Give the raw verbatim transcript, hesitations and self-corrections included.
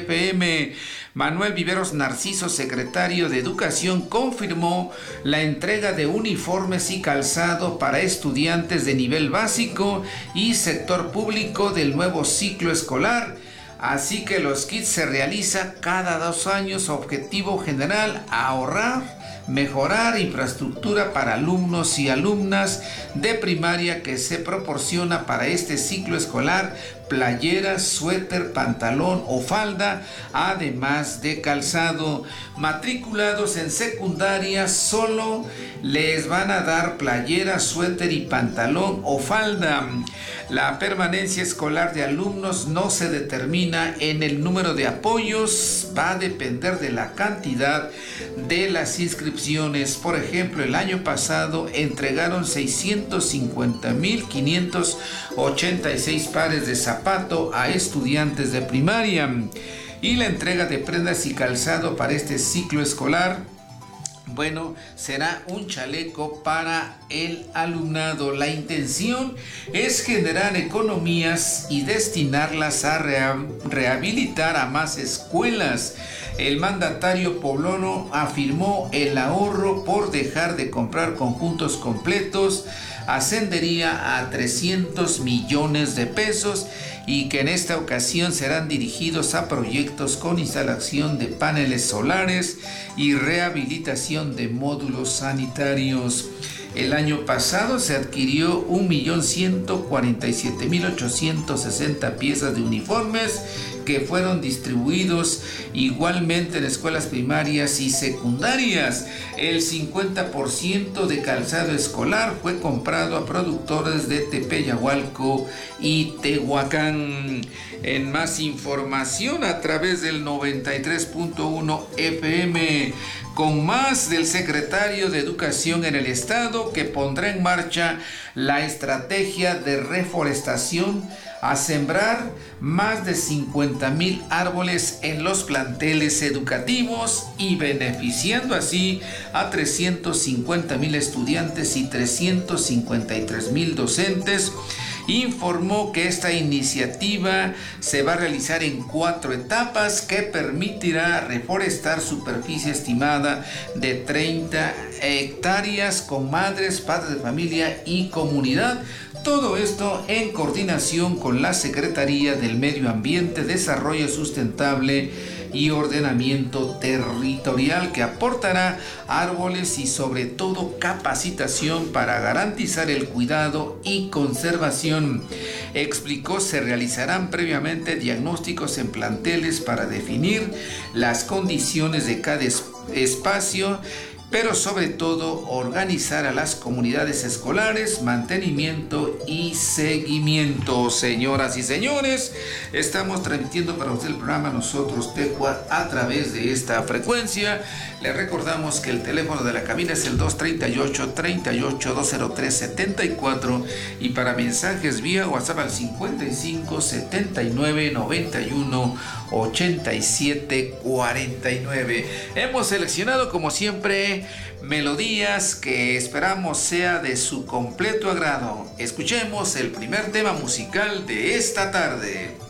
F M. Manuel Viveros Narciso, secretario de Educación, confirmó la entrega de uniformes y calzado para estudiantes de nivel básico y sector público del nuevo ciclo escolar. Así que los kits se realizan cada dos años. Objetivo general: ahorrar, mejorar infraestructura para alumnos y alumnas de primaria que se proporciona para este ciclo escolar, playera, suéter, pantalón o falda, además de calzado. Matriculados en secundaria solo les van a dar playera, suéter y pantalón o falda. La permanencia escolar de alumnos no se determina en el número de apoyos, va a depender de la cantidad de las inscripciones. Por ejemplo, el año pasado entregaron seiscientos cincuenta mil quinientos ochenta y seis pares de zapato a estudiantes de primaria. Y la entrega de prendas y calzado para este ciclo escolar, bueno, será un chaleco para el alumnado. La intención es generar economías y destinarlas a rea- rehabilitar a más escuelas. El mandatario poblano afirmó el ahorro por dejar de comprar conjuntos completos ascendería a trescientos millones de pesos y que en esta ocasión serán dirigidos a proyectos con instalación de paneles solares y rehabilitación de módulos sanitarios. El año pasado se adquirió un millón ciento cuarenta y siete mil ochocientas sesenta piezas de uniformes que fueron distribuidos igualmente en escuelas primarias y secundarias. El cincuenta por ciento de calzado escolar fue comprado a productores de Tepeyahualco y Tehuacán. En más información a través del noventa y tres punto uno F M, con más del secretario de Educación en el estado, que pondrá en marcha la estrategia de reforestación a sembrar más de cincuenta mil árboles en los planteles educativos y beneficiando así a trescientos cincuenta mil estudiantes y trescientos cincuenta y tres mil docentes. Informó que esta iniciativa se va a realizar en cuatro etapas que permitirá reforestar superficie estimada de treinta hectáreas con madres, padres de familia y comunidad. Todo esto en coordinación con la Secretaría del Medio Ambiente, Desarrollo Sustentable y Ordenamiento Territorial, que aportará árboles y sobre todo capacitación para garantizar el cuidado y conservación. Explicó, se realizarán previamente diagnósticos en planteles para definir las condiciones de cada es- espacio, pero sobre todo organizar a las comunidades escolares, mantenimiento y seguimiento. Señoras y señores, estamos transmitiendo para usted el programa Nosotros Tecua a través de esta frecuencia. Le recordamos que el teléfono de la cabina es el dos treinta y ocho, treinta y ocho, dos cero tres, setenta y cuatro y para mensajes vía WhatsApp al cincuenta y cinco, setenta y nueve, noventa y uno, ochenta y siete, cuarenta y nueve. Hemos seleccionado como siempre melodías que esperamos sea de su completo agrado. Escuchemos el primer tema musical de esta tarde.